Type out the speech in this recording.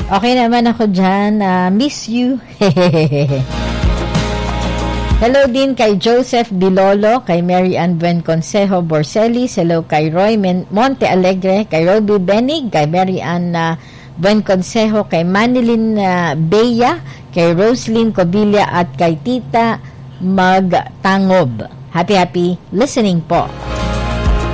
Okay naman ako dyan. Miss you. Hello din kay Joseph Dilolo, kay Mary Ann Buen Consejo Borselis. Hello kay Roy Monte Alegre, kay Roby Benig, kay Mary Ann Buen Consejo, kay Manilyn Bea, kay Roslyn Cobilla at kay Tita Magtangob. Happy listening po.